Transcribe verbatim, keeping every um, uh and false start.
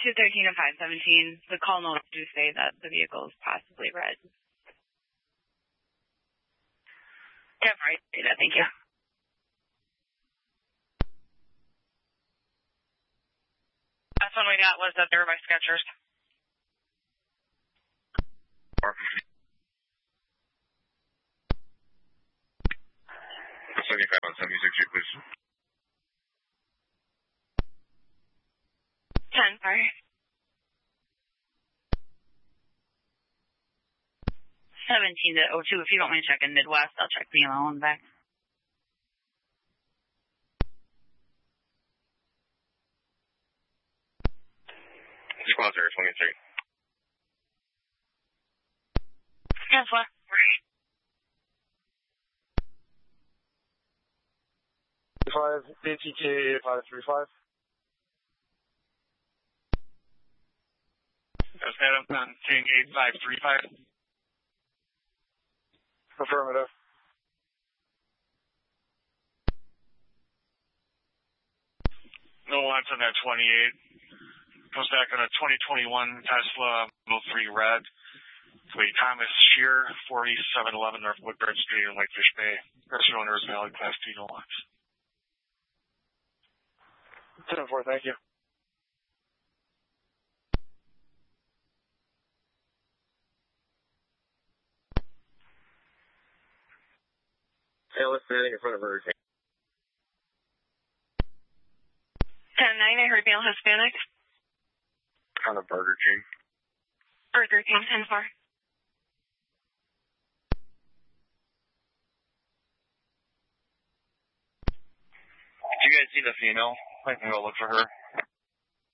two thirteen and five seventeen, the call notes do say that the vehicle is possibly red. Yep, right. Thank you. That's one we got was that they were by Skechers. seventy-five on seventy-six, please. ten, sorry. seventeen to oh two, if you don't mind checking Midwest, I'll check the yellow one back. Squad zero twenty-three. Yes, what? five, A T K five three five. That's Adam, on King eight five three five. Affirmative. No wants on that twenty-eight. Comes back on a twenty twenty-one Tesla Model three Red. Wait, Thomas Shear, forty-seven eleven North Woodbridge Street in Whitefish Bay. Person owner is valid Class D no lots. ten four, thank you. Taylor standing in front of Burger King. ten nine, I heard male Hispanic. Kind of Burger King. Burger King, ten four. Did you guys see the female? I can go look for her.